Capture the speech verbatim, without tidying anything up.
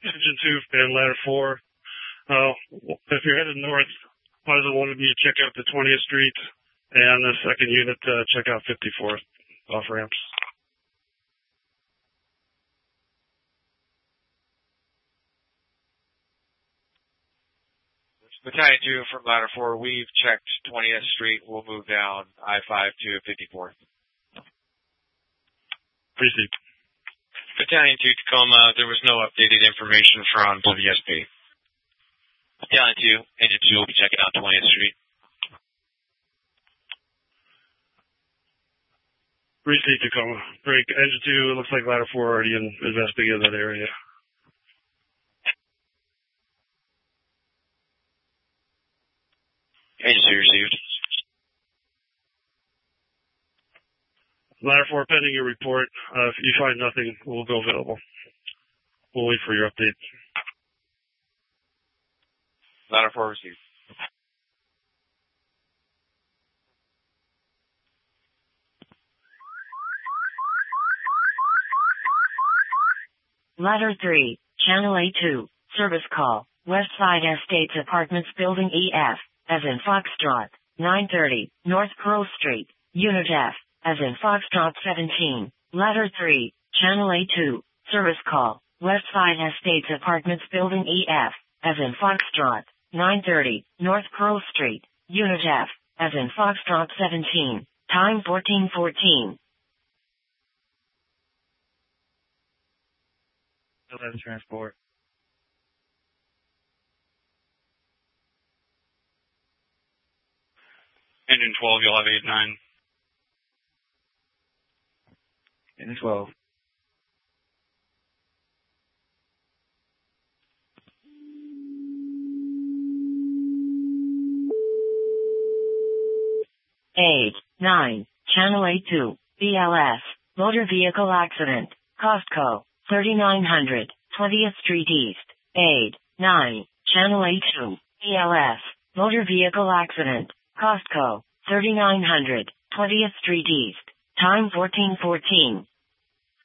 Engine two and ladder four. Uh, if you're headed north, might as well one of you check out the twentieth Street, and the second unit uh, check out fifty-fourth off ramps. Battalion two from ladder four, we've checked twentieth Street. We'll move down I five to fifty-fourth. Received. Battalion two Tacoma, there was no updated information from W S P. Battalion two, Engine two will be checking out twentieth Street. Received, Tacoma. Break. Engine two, it looks like ladder four already in, investigating that area. Engine two received. Ladder four, pending your report. Uh, if you find nothing, we'll go available. We'll wait for your update. Ladder four received. Ladder three, Channel A two, service call, Westside Estates Apartments Building E F, as in Foxtrot, nine thirty, North Pearl Street, Unit F, as in Foxtrot seventeen, Ladder three, Channel A two, service call, Westside Estates Apartments Building E F, as in Foxtrot, nine thirty, North Pearl Street, Unit F, as in Foxtrot seventeen, time fourteen fourteen. eleven transport. Engine twelve, you'll have eight nine. Engine twelve. eight nine, Channel A two, B L S, motor vehicle accident, Costco, thirty-nine hundred, twentieth Street East, eight nine, Channel A two, B L S, motor vehicle accident, Costco, thirty-nine hundred, twentieth Street East, time fourteen fourteen.